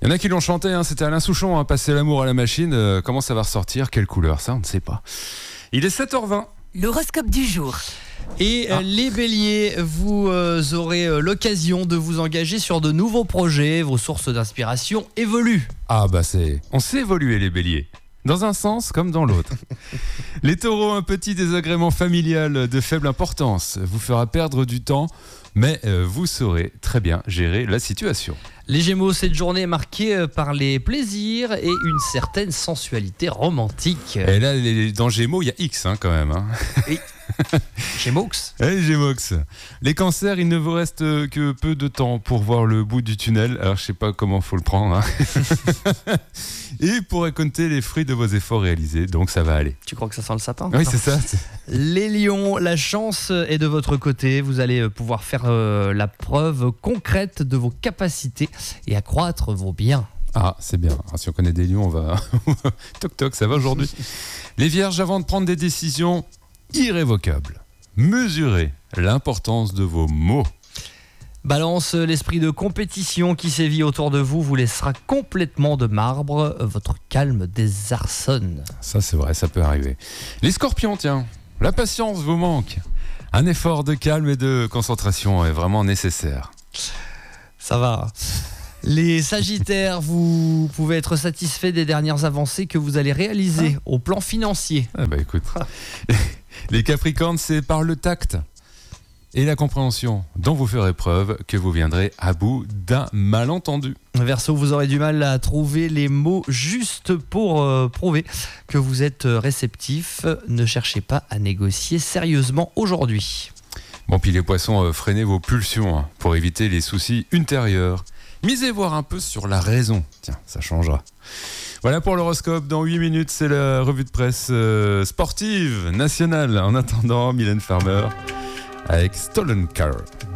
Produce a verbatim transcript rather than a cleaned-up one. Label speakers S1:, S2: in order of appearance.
S1: Il y en a qui l'ont chanté, hein, c'était Alain Souchon, hein, Passer l'amour à la machine. Euh, comment ça va ressortir? Quelle couleur? Ça, on ne sait pas. Il est sept heures vingt.
S2: L'horoscope du jour.
S3: Et ah. les béliers, vous euh, aurez euh, l'occasion de vous engager sur de nouveaux projets. Vos sources d'inspiration évoluent.
S1: Ah bah c'est... On sait évoluer les béliers. Dans un sens comme dans l'autre. Les taureaux, un petit désagrément familial de faible importance vous fera perdre du temps, mais euh, vous saurez très bien gérer la situation.
S3: Les gémeaux, cette journée est marquée par les plaisirs et une certaine sensualité romantique.
S1: Et là, les, dans Gémeaux, il y a X hein, quand même. Hein.
S3: Oui. Gémeaux.
S1: Hey, Gémox. Les cancers, il ne vous reste que peu de temps pour voir le bout du tunnel. Alors, je sais pas comment faut le prendre. Hein. Et pour récolter les fruits de vos efforts réalisés. Donc, ça va aller.
S3: Tu crois que ça sent le sapin?
S1: Oui, c'est ça.
S3: Les lions, la chance est de votre côté. Vous allez pouvoir faire euh, la preuve concrète de vos capacités et accroître vos biens.
S1: Ah, c'est bien. Alors, si on connaît des lions, on va... toc toc, ça va aujourd'hui. Les vierges, avant de prendre des décisions irrévocables, mesurez l'importance de vos mots.
S3: Balance, l'esprit de compétition qui sévit autour de vous vous laissera complètement de marbre. Votre calme désarçonne.
S1: Ça, c'est vrai, ça peut arriver. Les scorpions, tiens, la patience vous manque. Un effort de calme et de concentration est vraiment nécessaire.
S3: Ça va. Les sagittaires, vous pouvez être satisfait des dernières avancées que vous allez réaliser ah. au plan financier.
S1: Ah bah écoute, les capricornes, c'est par le tact et la compréhension dont vous ferez preuve que vous viendrez à bout d'un malentendu.
S3: Verseau, vous aurez du mal à trouver les mots justes pour euh, prouver que vous êtes réceptif. Ne cherchez pas à négocier sérieusement aujourd'hui.
S1: Bon, puis les poissons, euh, freinez vos pulsions hein, pour éviter les soucis ultérieurs. Misez voir un peu sur la raison. Tiens, ça changera. Voilà pour l'horoscope. Dans huit minutes, c'est la revue de presse euh, sportive nationale. En attendant, Mylène Farmer avec Stolen Car.